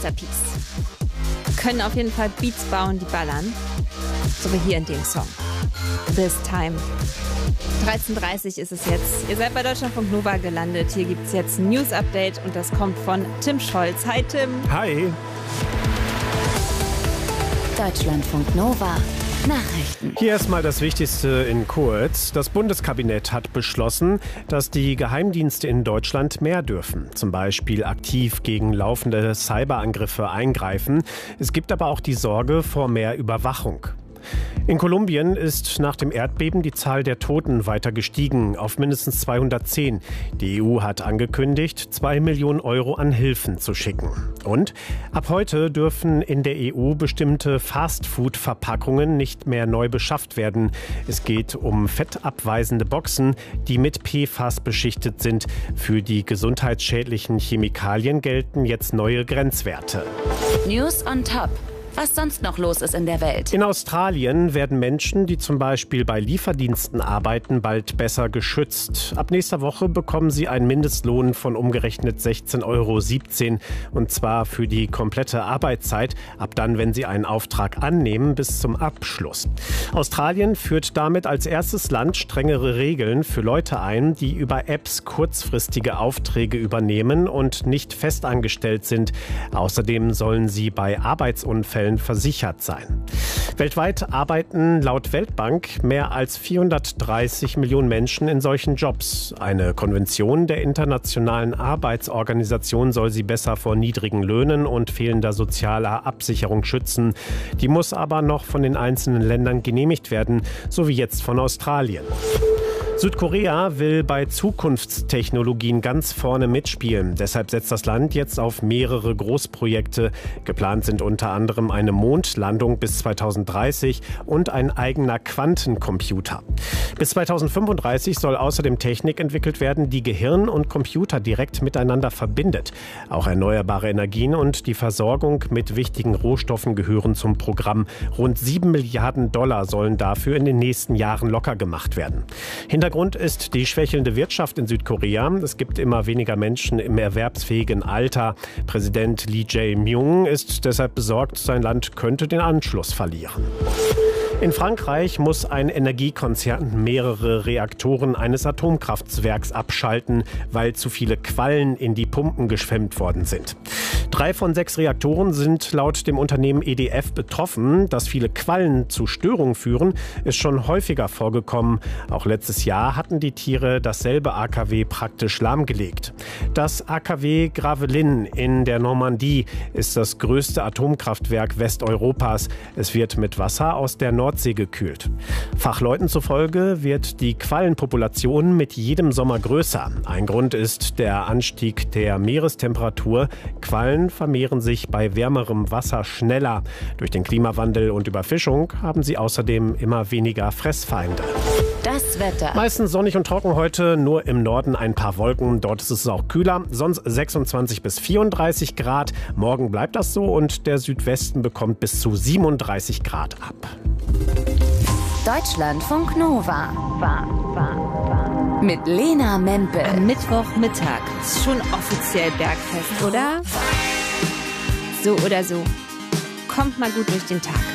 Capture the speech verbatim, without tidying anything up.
Masterpiece. Können auf jeden Fall Beats bauen, die ballern. So wie hier in dem Song. This Time. dreizehn Uhr dreißig ist es jetzt. Ihr seid bei Deutschlandfunk Nova gelandet. Hier gibt es jetzt ein News-Update und das kommt von Tim Scholz. Hi Tim. Hi. Deutschlandfunk Nova. Nachrichten. Hier erstmal das Wichtigste in kurz. Das Bundeskabinett hat beschlossen, dass die Geheimdienste in Deutschland mehr dürfen. Zum Beispiel aktiv gegen laufende Cyberangriffe eingreifen. Es gibt aber auch die Sorge vor mehr Überwachung. In Kolumbien ist nach dem Erdbeben die Zahl der Toten weiter gestiegen auf mindestens zweihundertzehn. Die E U hat angekündigt, zwei Millionen Euro an Hilfen zu schicken. Und ab heute dürfen in der E U bestimmte Fastfood-Verpackungen nicht mehr neu beschafft werden. Es geht um fettabweisende Boxen, die mit P F A S beschichtet sind. Für die gesundheitsschädlichen Chemikalien gelten jetzt neue Grenzwerte. News on top. Was sonst noch los ist in der Welt. In Australien werden Menschen, die zum Beispiel bei Lieferdiensten arbeiten, bald besser geschützt. Ab nächster Woche bekommen sie einen Mindestlohn von umgerechnet sechzehn Euro siebzehn. Und zwar für die komplette Arbeitszeit, ab dann, wenn sie einen Auftrag annehmen, bis zum Abschluss. Australien führt damit als erstes Land strengere Regeln für Leute ein, die über Apps kurzfristige Aufträge übernehmen und nicht festangestellt sind. Außerdem sollen sie bei Arbeitsunfällen versichert sein. Weltweit arbeiten laut Weltbank mehr als vierhundertdreißig Millionen Menschen in solchen Jobs. Eine Konvention der Internationalen Arbeitsorganisation soll sie besser vor niedrigen Löhnen und fehlender sozialer Absicherung schützen. Die muss aber noch von den einzelnen Ländern genehmigt werden, so wie jetzt von Australien. Südkorea will bei Zukunftstechnologien ganz vorne mitspielen. Deshalb setzt das Land jetzt auf mehrere Großprojekte. Geplant sind unter anderem eine Mondlandung bis zweitausenddreißig und ein eigener Quantencomputer. Bis zweitausendfünfunddreißig soll außerdem Technik entwickelt werden, die Gehirn und Computer direkt miteinander verbindet. Auch erneuerbare Energien und die Versorgung mit wichtigen Rohstoffen gehören zum Programm. Rund sieben Milliarden Dollar sollen dafür in den nächsten Jahren locker gemacht werden. Hintergrund ist die schwächelnde Wirtschaft in Südkorea. Es gibt immer weniger Menschen im erwerbsfähigen Alter. Präsident Lee Jae-myung ist deshalb besorgt, sein Land könnte den Anschluss verlieren. In Frankreich muss ein Energiekonzern mehrere Reaktoren eines Atomkraftwerks abschalten, weil zu viele Quallen in die Pumpen geschwemmt worden sind. Drei von sechs Reaktoren sind laut dem Unternehmen E D F betroffen. Dass viele Quallen zu Störungen führen, ist schon häufiger vorgekommen. Auch letztes Jahr hatten die Tiere dasselbe A K W praktisch lahmgelegt. Das A K W Gravelines in der Normandie ist das größte Atomkraftwerk Westeuropas. Es wird mit Wasser aus der Nordsee gekühlt. Fachleuten zufolge wird die Quallenpopulation mit jedem Sommer größer. Ein Grund ist der Anstieg der Meerestemperatur. Quallen vermehren sich bei wärmerem Wasser schneller. Durch den Klimawandel und Überfischung haben sie außerdem immer weniger Fressfeinde. Das Wetter. Meistens sonnig und trocken heute, nur im Norden ein paar Wolken. Dort ist es auch kühler, sonst sechsundzwanzig bis vierunddreißig Grad. Morgen bleibt das so und der Südwesten bekommt bis zu siebenunddreißig Grad ab. Deutschlandfunk Nova. War, war, war. Mit Lena Mempel. Am Mittwochmittag ist schon offiziell Bergfest, oder? So oder so. Kommt mal gut durch den Tag.